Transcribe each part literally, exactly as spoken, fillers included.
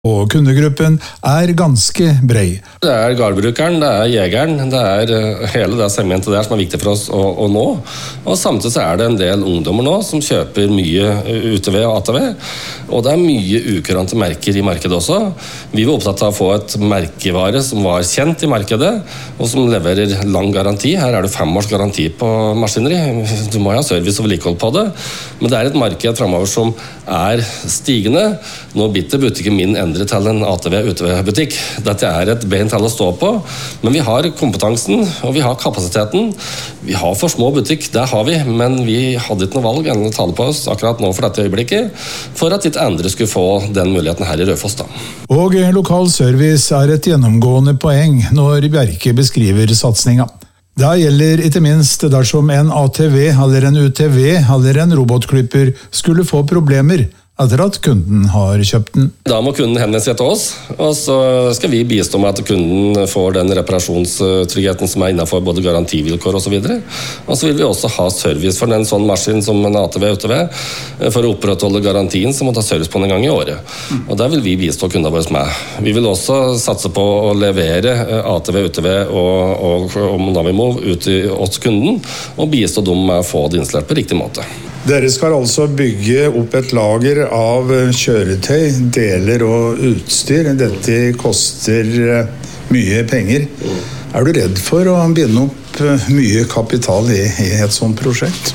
Og kundegruppen er ganske brei. Det er gårdbrukeren, det er jegeren, det er hele det segmentet der som er viktig for oss å, å nå. Og samtidig så er det en del ungdommer nå som kjøper mye U T V og A T V, og det er mye ukurante merker i markedet også. Vi var opptatt av å få et merkevare som var kjent i markedet, og som leverer lang garanti. Her er det fem års garanti på maskineri. Du må ha service og vedlikehold på det, men det er et marked fremover som er stigende. Nå bitter butikken min endre til en A T V-U T V-butikk. Dette er et ben til å stå på, men vi har kompetansen, og vi har kapasiteten. Vi har for små butikk, det har vi, men vi hadde ikke noe valg enn å ta det på oss akkurat nå for dette øyeblikket, for at ikke andre skulle få den muligheten her i Raufoss da. Og lokal service er et gjennomgående poeng når Bjerke beskriver satsninga. Det gjelder ikke minst dersom en A T V eller en U T V eller en robotklipper skulle få problemer etter at kunden har kjøpt den. Da må kunden henvende seg til oss, og så skal vi bistå med at kunden får den reparasjonstryggheten som er innenfor både garantivilkår og så videre. Og så vil vi også ha service for en sånn maskin som en A T V, U T V. For å opprettholde garantien så må ta service på den gang i året. Og der vil vi bistå kundene våre med. Vi vil også satse på å levere A T V, U T V og, og, og Navimo ut til oss kunden, og bistå dem med å få det installert på riktig måte. Dere skal altså bygge opp et lager av kjøretøy, deler og utstyr. Dette koster mye penger. Er du redd for å binde opp mye kapital i, i et sånt prosjekt?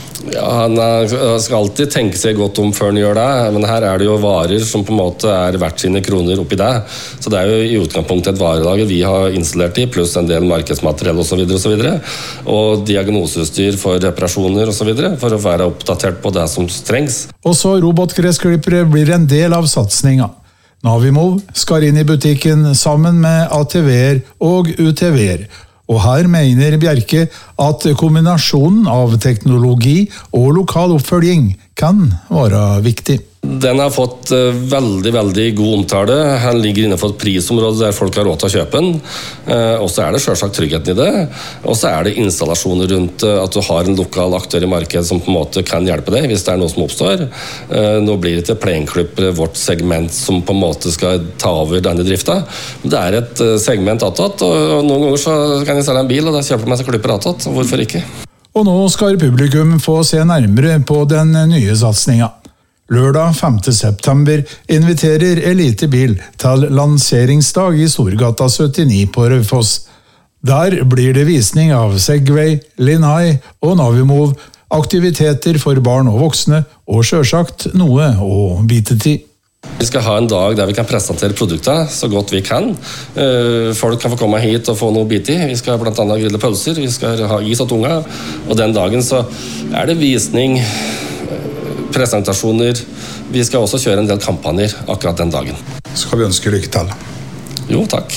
Ja, han skal alltid tenke seg godt om før han gjør det, men her er det jo varer som på en måte er verdt sine kroner oppi det. Så det er jo i utgangspunktet et varelager vi har installert i, pluss en del markedsmateriell og så videre og så videre, og diagnoseutstyr for reparasjoner og så videre, for å være oppdatert på det som trengs. Og så robotgressklippere blir en del av satsninga. Navimo skal inn i butikken sammen med A T V-er og U T V-er. Og her mener Bjerke at kombinasjonen av teknologi og lokal oppfølging kan være viktig. Den har fått veldig, veldig god omtale. Den ligger innenfor et prisområde der folk har råd til å kjøpe den. Og så er det selvsagt tryggheten i det. Og så er det installasjoner rundt at du har en lokal aktør i markedet som på en måte kan hjelpe deg hvis det er noe som oppstår. Nå blir det ikke plenklipp vårt segment som på en måte skal ta over denne drifta. Det er et segment attåt, og noen ganger så kan jeg selge en bil, og da kjøper jeg meg seg klipper attåt. Hvorfor ikke? Og nå skal publikum få se nærmere på den nye satsninga. Lørdag femte september inviterer Elite Bil til lanseringsdag i Storgata syttini på Raufoss. Der blir det visning av Segway, Linhai og Navimov, aktiviteter for barn og voksne, og selvsagt noe å bite til. Vi skal ha en dag der vi kan presentere produkter så godt vi kan. Folk kan få komme hit og få noe å bite i. Vi skal blant annet grille pølser, vi skal ha is og tunga, og den dagen så er det visning, presentasjoner. Vi skal også kjøre en del kampanjer akkurat den dagen. Skal vi ønske lykke til? Jo, takk.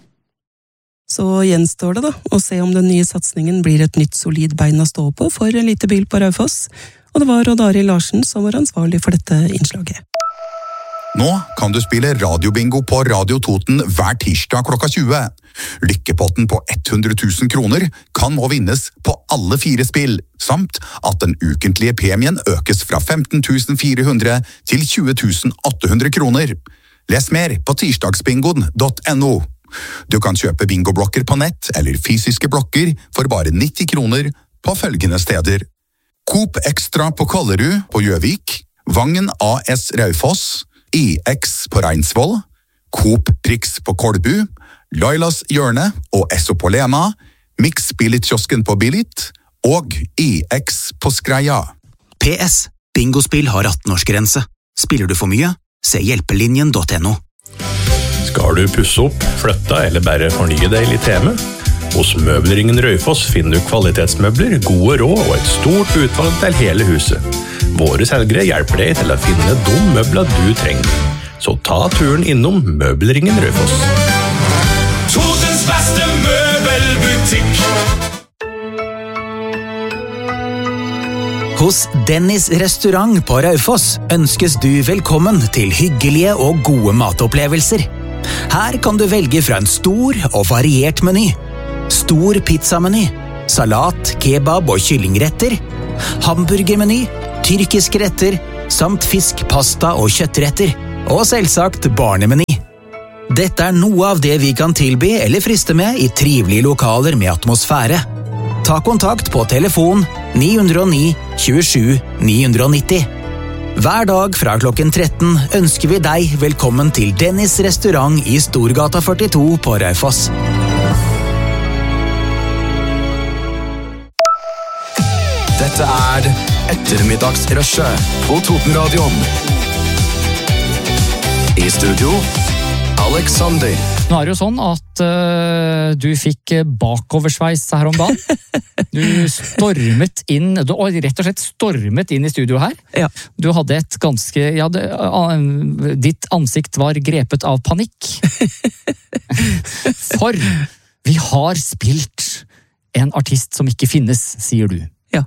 Så gjenstår det da, å se om den nye satsningen blir et nytt solid bein å stå på for Elite Bil på Raufoss. Og det var Odd Arild Larsen som var ansvarlig for dette innslaget. Nå kan du spille radiobingo på Radio Toten hver tirsdag klokka tjue. Lykkepotten på hundre tusen kroner kan nå vinnes på alle fire spill, samt at den ukentlige premien økes fra femten tusen fire hundre til tjue tusen åtte hundre kroner. Les mer på tirsdagsbingoen punktum no. Du kan kjøpe bingoblokker på nett eller fysiske blokker for bare nitti kroner på følgende steder: Coop Extra på Kollerud på Gjøvik, Vangen A S Raufoss, I X på Reinsvoll, Coop Prix på Kolbu, Lailas Hjørne og Esso på Lena, Mix Billit-kiosken på Billit og I X på Skreia. P S. Bingospill har atten-årsgrense. Spiller du for mye? Se hjelpelinjen punktum no. Skal du pusse opp, flytte eller bare fornye deg litt hjemme? Hos Møbelringen Raufoss finner du kvalitetsmøbler, gode råd og et stort utvalg til hele huset. Våre selgere hjelper deg til å finne de møbler du trenger. Så ta turen innom Møbelringen Raufoss. Totens beste møbelbutikk. Hos Dennis restaurant på Raufoss ønskes du velkommen til hyggelige og gode matopplevelser. Her kan du velge fra en stor og variert meny. Stor pizzameny, salat, kebab og kyllingretter, hamburgermeny, tyrkiske retter, samt fisk, pasta og kjøttretter. og selvsagt barnemeny. Dette er noe av det vi kan tilby eller friste med i trivelige lokaler med atmosfære. Ta kontakt på telefon ni null ni tjuesju ni nitti. Hver dag fra klokken tretten ønsker vi deg velkommen til Dennis restaurant i Storgata førtito på Raufoss. Dette er ettermiddagsrushet på Totenradioen. I studio, Alexander. Nå er det jo sånn at uh, du fikk bakoversveis her om dagen. Du stormet inn, du rett og slett stormet inn i studio her. Ja. Du hadde et ganske, ja, det, uh, ditt ansikt var grepet av panikk. For vi har spilt en artist som ikke finnes, sier du. Ja.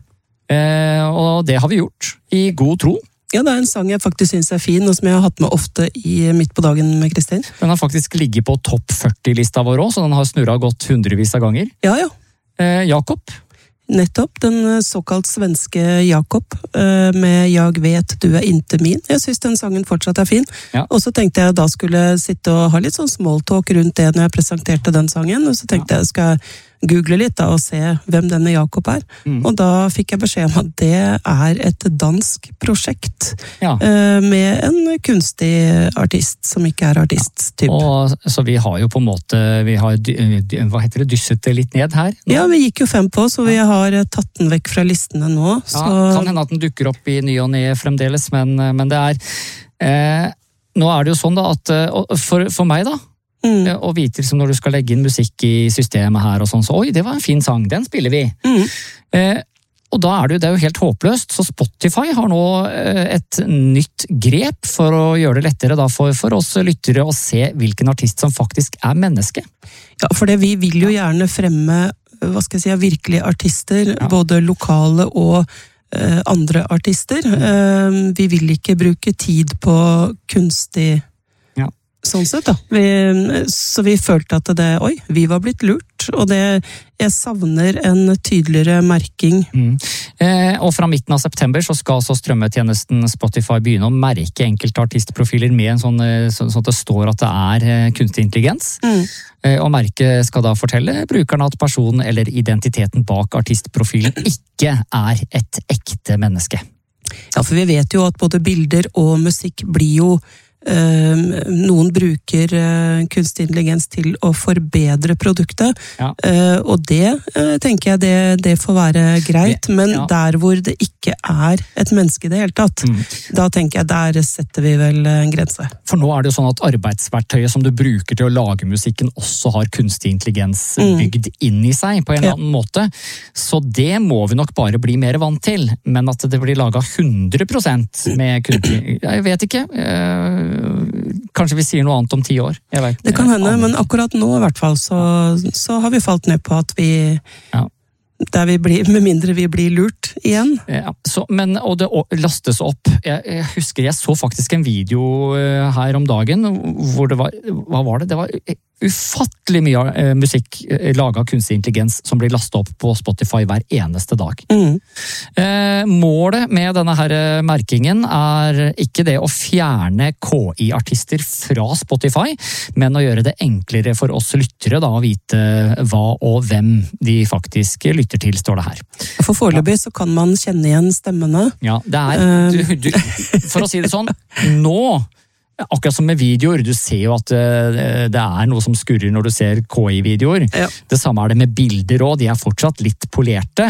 Uh, og det har vi gjort, i god tro. Ja, det er en sang jeg faktisk synes er fin, og som jeg har hatt med ofte i Midt på dagen med Kristin. Den har faktisk ligget på topp førti-lista vår også, så den har snurret godt hundrevis av ganger. Ja, ja. Eh, Jakob? Nettopp, den såkalt svenske Jakob, eh, med «Jag vet, du er inte min». Jeg synes den sangen fortsatt er fin. Ja. Og så tenkte jeg da skulle sitte og ha litt sånn smalltalk rundt det når jeg presenterte den sangen, og så tenkte jeg skal google litt da, og se hvem denne Jakob er. Mm. Og da fikk jeg beskjed om at det er et dansk prosjekt, ja. eh, med en kunstig artist som ikke er artist-typ. Ja. Og så vi har jo på en måte, vi har, hva heter det, dysset det litt ned her? Nå? Ja, vi gikk jo fem på, så vi har tatt den vekk fra listene nå. Så... Ja, kan hende at den dukker opp i ny og ne fremdeles, men, men det er, eh, nå er det jo sånn da, at for, for meg da, Mm. og vite liksom når du skal legge inn musikk i systemet her og sånn, så oi, det var en fin sang, den spiller vi. Mm. Eh, og da er det jo, det er jo helt håpløst, så Spotify har nå eh, et nytt grep for å gjøre det lettere da for, for oss lyttere å se hvilken artist som faktisk er menneske. Ja, for det, vi vil jo gjerne fremme, hva skal jeg si, virkelige artister, ja. Både lokale og eh, andre artister. Eh, vi vil ikke bruke tid på kunstig sånn sett da. Vi, så vi følte at det, oi, vi var blitt lurt, og det, jeg savner en tydeligere merking. Mm. Eh, og fra midten av september så skal så strømmetjenesten Spotify begynne å merke enkelte artistprofiler med en sånn, sånn at det står at det er eh, kunstig intelligens. Mm. Eh, og merket skal da fortelle brukerne at personen eller identiteten bak artistprofilen ikke er et ekte menneske. Ja, for vi vet jo at både bilder og musikk blir jo Uh, noen bruker uh, kunstig intelligens til å forbedre produktet, ja. uh, og det uh, tenker jeg det, det får være greit, men ja. Der hvor det ikke er et menneske i det hele tatt, mm. da tenker jeg der setter vi vel en grense. For nå er det jo sånn at arbeidsverktøyet som du bruker til å lage musikken også har kunstig intelligens mm. bygd inn i seg på en eller annen ja. Måte, så det må vi nok bare bli mer vant til, men at det blir laget hundre prosent med kunstig, jeg vet ikke, uh, kanskje vi sier noe annet om ti år. Jeg vet, det kan hende, men akkurat nå i hvert fall så, så har vi falt ned på at vi ja. Der vi blir, med mindre vi blir lurt igjen. Ja, så, men, og det lastes opp. Jeg, jeg husker jeg så faktisk en video her om dagen hvor det var, hva var det? Det var ufattelig mye uh, musikk uh, laget av kunstig intelligens som blir lastet opp på Spotify hver eneste dag. Mm. Uh, målet med denne her merkingen er ikke det å fjerne K I-artister fra Spotify, men å gjøre det enklere for oss lyttere da, å vite hva og hvem de faktisk lytter til, står det her. For foreløpig ja. Så kan man kjenne igjen stemmene. Ja, det er, du, du, for å si det sånn, nå akkurat som med videoer, du ser jo at det er noe som skurrer når du ser K I-videoer. Ja. Det samme er det med bilder også, de er fortsatt litt polerte.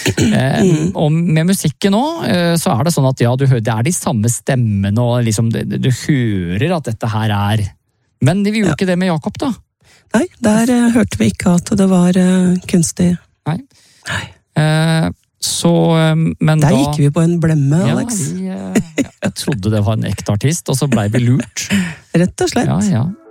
Mm. Og med musikken også, så er det sånn at ja, du hører, det er de samme stemmene, og liksom, du hører at dette her er... Men vi gjorde ja. Ikke det med Jakob da. Nei, der uh, hørte vi ikke at det var uh, kunstig. Nei. Nei. Uh, Så, men Der da, gikk vi på en blemme, Alex. Ja, vi, jeg trodde det var en ekte artist, og så ble vi lurt. Rett og slett. Ja, ja.